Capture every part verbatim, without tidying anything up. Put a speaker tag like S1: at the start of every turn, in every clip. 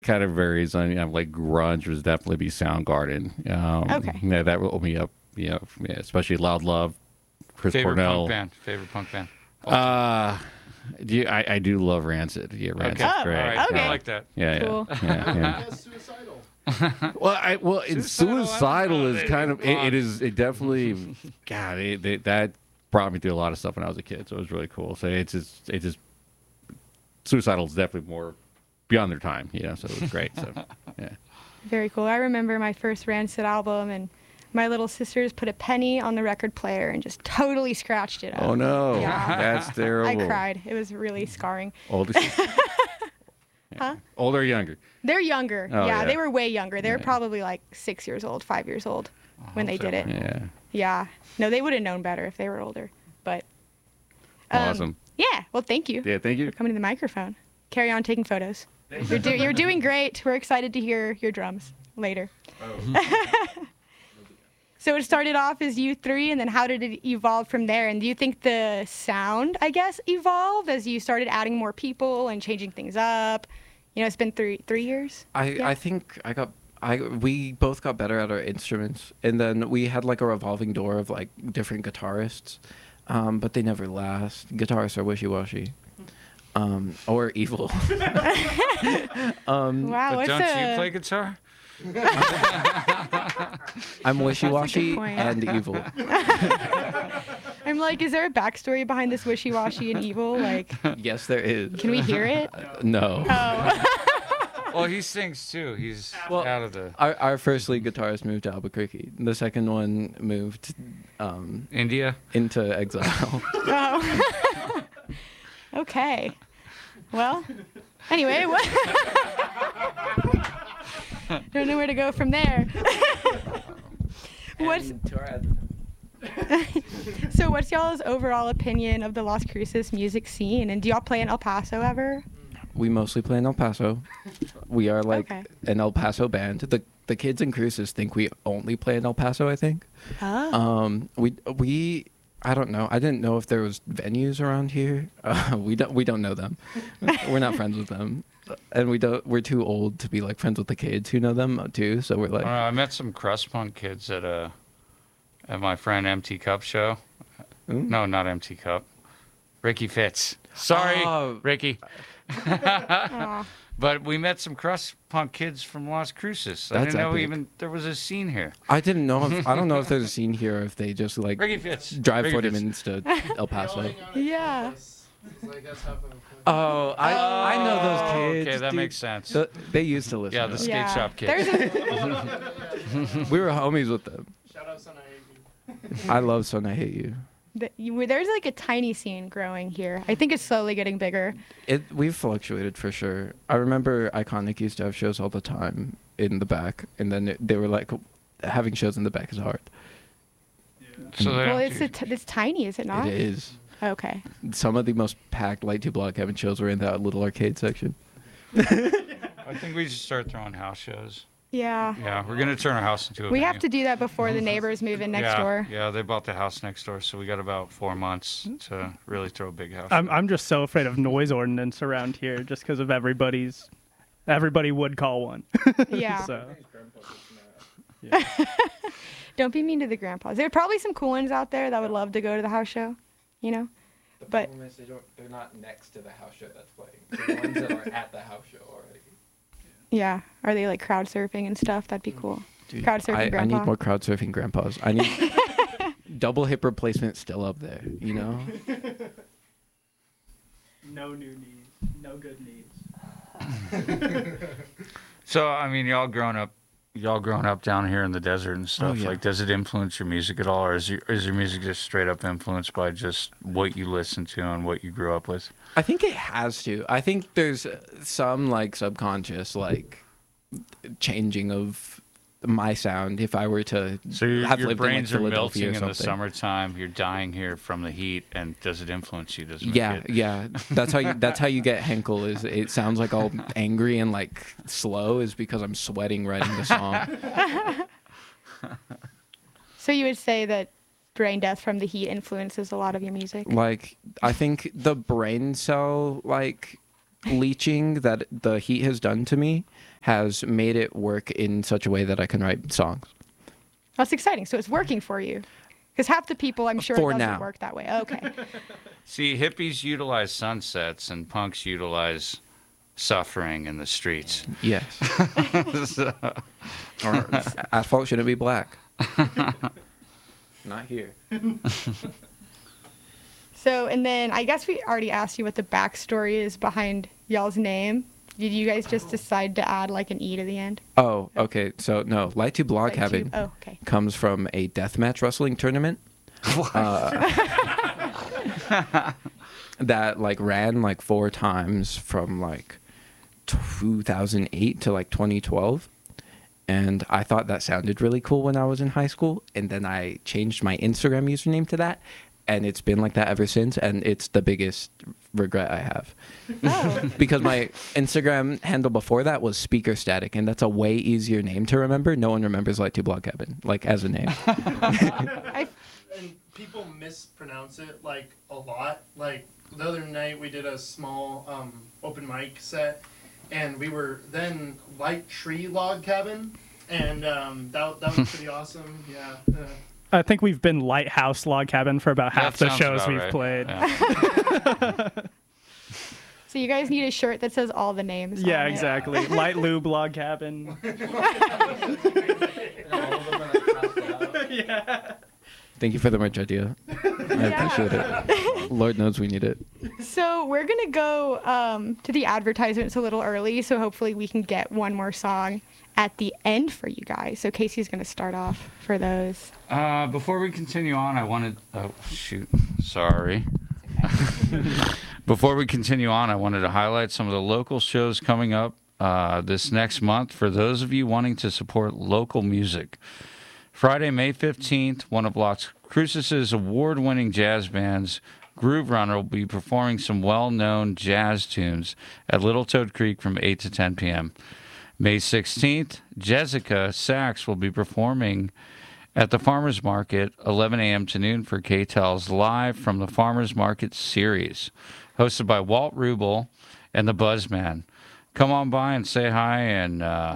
S1: kind of varies on, you know, like grunge was definitely be Soundgarden. Um,
S2: Okay.
S1: Yeah, that will me up, you know, yeah, especially Loud Love, Chris
S3: Favorite
S1: Cornell.
S3: punk band. Favorite punk band.
S1: Uh, do you, I, I do love Rancid. Yeah, Rancid's
S3: Okay.
S2: Oh,
S1: great.
S3: All right.
S2: okay.
S3: I like that.
S1: Yeah, yeah.
S2: Cool.
S1: Yeah, yeah.
S4: Suicidal.
S1: Well, I well, it's
S3: Suicidal,
S1: suicidal
S3: I
S1: is
S3: don't know.
S1: kind of it, it is it definitely, God, it, it, that brought me through a lot of stuff when I was a kid, so it was really cool. So it's just it just suicidal is definitely more beyond their time, you know. So it was great. So yeah,
S2: Very cool. I remember my first Rancid album, and my little sisters put a penny on the record player and just totally scratched it up.
S1: oh no,
S2: Yeah.
S1: that's
S2: I
S1: terrible.
S2: cried. It was really scarring.
S1: Older,
S2: Huh?
S1: older or younger?
S2: They're younger.
S1: Oh,
S2: yeah,
S1: yeah.
S2: they were way younger. They were
S1: Yeah.
S2: probably like six years old, five years old when they
S3: so.
S2: did it.
S1: Yeah,
S2: Yeah. No, they would have known better if they were older. But um,
S1: awesome.
S2: yeah. Well, thank you
S1: Yeah, thank you.
S2: for coming to the microphone. Carry on taking photos. You're, do- you're doing great. We're excited to hear your drums later. So it started off as you three, and then how did it evolve from there? And do you think the sound, I guess, evolved as you started adding more people and changing things up? You know, it's been three three years.
S5: I,
S2: Yeah.
S5: I think I got I we both got better at our instruments, and then we had like a revolving door of like different guitarists, um, but they never last. Guitarists are wishy washy, um, or evil. um,
S2: Wow,
S3: But
S2: what's
S3: don't
S2: a,
S3: you play guitar?
S5: I'm wishy washy
S2: point.
S5: and evil.
S2: I'm like, is there a backstory behind this wishy-washy and evil? Like,
S5: Yes, there is.
S2: can we hear it?
S5: Uh, no.
S2: Oh.
S3: Well, he sings too. He's
S5: Well,
S3: out of the
S5: Our, our first lead guitarist moved to Albuquerque. The second one moved um,
S3: India.
S5: into exile.
S2: Oh. Okay. Well, anyway, what? Don't know where to go from there. What's
S5: And to our ad-
S2: so? What's y'all's overall opinion of the Las Cruces music scene? And do y'all play in El Paso ever?
S5: We mostly play in El Paso. We are like
S2: Okay.
S5: an El Paso band. The the kids in Cruces think we only play in El Paso, I think.
S2: Oh.
S5: Um, we we I don't know. I didn't know if there was venues around here. Uh, we don't we don't know them. We're not friends with them, and we don't. We're too old to be like friends with the kids who know them too. So we're like,
S3: Uh, I met some crust punk kids at a at my friend Empty Cup show.
S5: Ooh.
S3: No, not Empty Cup. Ricky Fitz. Sorry,
S5: Oh.
S3: Ricky.
S2: Aw.
S3: But we met some crust punk kids from Las Cruces. I
S5: That's
S3: didn't know
S5: epic.
S3: even there was a scene here.
S5: I didn't know. If, I don't know if there's a scene here or if they just like
S3: Ricky Fitz.
S5: drive
S3: Ricky
S5: forty
S3: Fitz.
S5: minutes to El Paso.
S2: Yeah.
S5: Oh, I I know those kids.
S3: Okay, that
S5: dude.
S3: makes sense.
S5: The- they used to listen.
S3: Yeah,
S5: to
S3: the
S5: us.
S3: skate
S2: Yeah.
S3: shop kids.
S2: There's a,
S5: We were homies with them.
S4: Shout out, son, I hate you.
S5: I love Son I Hate You.
S2: the, you- there's like a tiny scene growing here. I think it's slowly getting bigger.
S5: It we've fluctuated for sure. I remember Iconic used to have shows all the time in the back, and then it, they were like, having shows in the back is hard.
S3: So they
S2: Well,
S3: don't
S2: it's
S3: do-
S2: a t- it's tiny, is it not?
S5: It is.
S2: Okay.
S5: Some of the most packed Light to Block Heaven shows were in that little arcade section.
S3: I think we should start throwing house shows.
S2: Yeah.
S3: Yeah, we're gonna turn our house into a
S2: We have
S3: venue.
S2: to do that before the neighbors move in next
S3: yeah,
S2: door.
S3: Yeah, they bought the house next door, so we got about four months to really throw a big house.
S6: I'm
S3: show.
S6: I'm just so afraid of noise ordinance around here, just because of everybody's. Everybody would call one.
S2: Yeah.
S6: So
S2: Don't be mean to the grandpas. There are probably some cool ones out there that would love to go to the house show, you know?
S5: The
S2: But-
S5: problem is they don't. They're not next to the house show that's playing. The ones that are at the house show already.
S2: Yeah. Are they like crowd surfing and stuff? That'd be cool.
S5: Dude,
S2: Crowd surfing
S5: I, I
S2: grandpa.
S5: need more crowd surfing grandpas. I need double hip replacement still up there. You know.
S6: no new needs, no good needs.
S3: So I mean, y'all grown up, y'all grown up down here in the desert and stuff.
S5: yeah.
S3: Like, does it influence your music at all, or is your is your music just straight up influenced by just what you listen to and what you grew up with?
S5: I think it has to. I think there's some like subconscious like changing of my sound if I were to
S3: So your,
S5: have
S3: your
S5: lived in, like,
S3: brains are
S5: Philadelphia
S3: melting
S5: or
S3: in the
S5: something.
S3: summertime. You're dying here from the heat, and does it influence you? Does it make
S5: Yeah,
S3: it-
S5: yeah. That's how you. That's how you get Henkel. Is it sounds like all angry and like slow is because I'm sweating writing the song.
S2: So you would say that brain death from the heat influences a lot of your music?
S5: Like I think the brain cell like leaching that the heat has done to me has made it work in such a way that I can write songs.
S2: That's exciting. So it's working for you. Because half the people, I'm sure,
S5: For
S2: it doesn't
S5: now.
S2: work that way. Okay.
S3: See, hippies utilize sunsets and punks utilize suffering in the streets.
S5: Yes.
S3: So-
S5: Or asphalt shouldn't be black. Not here.
S2: So, and then I guess we already asked you what the backstory is behind y'all's name. Did you guys just decide to add like an E to the end?
S5: Oh, okay. So no, Light to Blog
S2: Like to-
S5: Cabin
S2: Oh, okay.
S5: comes from a deathmatch wrestling tournament. Uh, that like ran like four times from like two thousand eight to like twenty twelve. And I thought that sounded really cool when I was in high school. And then I changed my Instagram username to that. And it's been like that ever since. And it's the biggest regret I have.
S2: Oh.
S5: Because my Instagram handle before that was Speaker Static. And that's a way easier name to remember. No one remembers Light to Blog Cabin, like as a name.
S2: I,
S4: And people mispronounce it like a lot. Like the other night we did a small um, open mic set, and we were then Light Tree Log Cabin, and um, that that was pretty awesome. Yeah. Uh,
S6: I think we've been Lighthouse Log Cabin for about half
S3: That
S6: the
S3: sounds
S6: shows
S3: about
S6: we've
S3: right.
S6: played.
S3: Yeah.
S2: so you guys need a shirt that says all the names.
S6: Yeah,
S2: on it.
S6: exactly. Light Lube Log Cabin. Yeah.
S5: Thank you for the merch idea. I appreciate it. Lord knows we need it.
S2: So we're gonna go um, to the advertisements a little early, so hopefully we can get one more song at the end for you guys. So Casey's gonna start off for those.
S3: Uh, before we continue on, I wanted. Oh, shoot. Sorry. Before we continue on, I wanted to highlight some of the local shows coming up uh, this next month for those of you wanting to support local music. Friday, May fifteenth, one of Las Cruces' award-winning jazz bands, Groove Runner, will be performing some well-known jazz tunes at Little Toad Creek from eight to ten p.m. May sixteenth, Jessica Sachs will be performing at the Farmers Market, eleven a.m. to noon for K T E L's Live from the Farmers Market series, hosted by Walt Rubel and the Buzzman. Come on by and say hi and uh,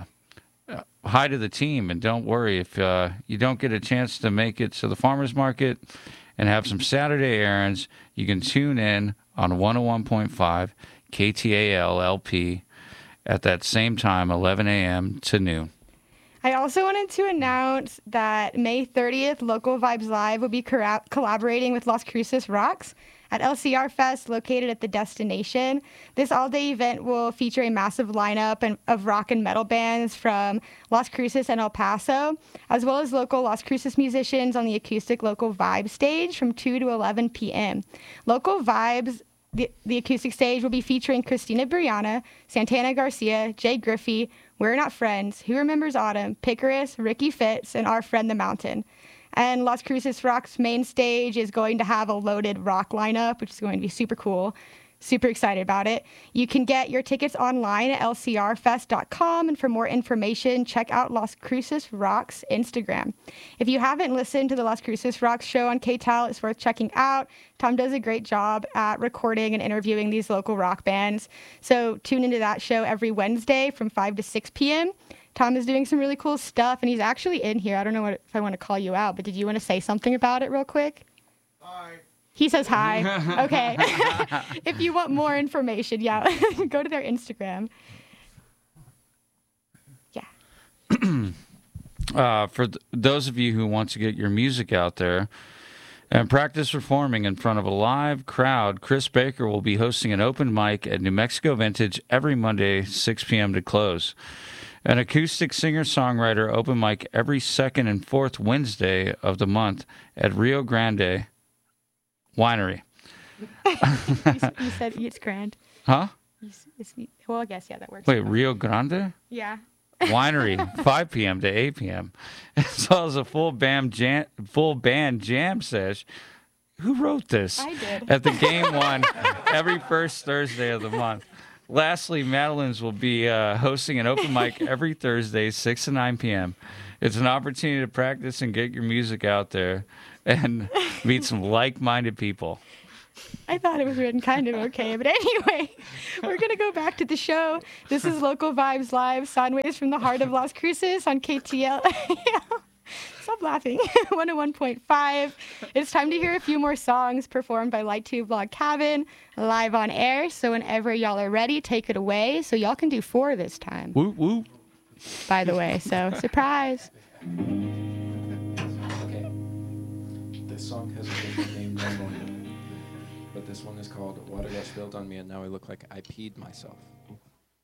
S3: hi to the team. And don't worry, if uh, you don't get a chance to make it to the Farmers Market and have some Saturday errands, you can tune in on one oh one point five K T A L L P at that same time, eleven a.m. to noon.
S2: I also wanted to announce that May thirtieth, Local Vibes Live will be corra- collaborating with Las Cruces Rocks at L C R Fest, located at the Destination. This all-day event will feature a massive lineup and, of rock and metal bands from Las Cruces and El Paso, as well as local Las Cruces musicians on the acoustic Local Vibes stage from two to eleven p.m. Local Vibes, the, the acoustic stage, will be featuring Christina Briana, Santana Garcia, Jay Griffey, We're Not Friends, Who Remembers Autumn, Picarus, Ricky Fitz, and Our Friend the Mountain. And Las Cruces Rock's main stage is going to have a loaded rock lineup, which is going to be super cool. Super excited about it. You can get your tickets online at L C R fest dot com, and for more information, check out Las Cruces Rock's Instagram. If you haven't listened to the Las Cruces Rocks show on K T E L, it's worth checking out. Tom does a great job at recording and interviewing these local rock bands. So tune into that show every Wednesday from five to six p.m. Tom is doing some really cool stuff, and he's actually in here. I don't know what, if I want to call you out, but did you want to say something about it real quick?
S4: hi.
S2: He says hi. Okay. If you want more information, yeah, go to their Instagram. Yeah.
S3: Uh, for th- those of you who want to get your music out there and practice performing in front of a live crowd, Chris Baker will be hosting an open mic at New Mexico Vintage every Monday, six p.m. to close. An acoustic singer-songwriter open mic every second and fourth Wednesday of the month at Rio Grande Winery.
S2: you, s- you said it's grand.
S3: Huh?
S2: You s- it's, well, I guess, yeah, that works.
S3: Wait, Rio Grande?
S2: Yeah.
S3: Winery, five p.m. to eight p.m. as well as a full band jam, full band jam sesh. Who wrote this?
S2: I did.
S3: At the Game One every first Thursday of the month. Lastly, Madeline's will be uh, hosting an open mic every Thursday, six to nine p.m. It's an opportunity to practice and get your music out there and meet some like-minded people.
S2: I thought it was written kind of okay, but anyway, we're gonna go back to the show. This is Local Vibes Live, Soundwaves from the heart of Las Cruces on K T L. Stop laughing. one oh one point five. It's time to hear a few more songs performed by Light Tube Log Cabin live on air. So whenever y'all are ready, take it away. So y'all can do four this time.
S3: Woo woo.
S2: By the way, so surprise.
S5: Okay. This song has a different name normally, but this one is called Water Got Spilled on Me and Now I Look Like I Peed Myself.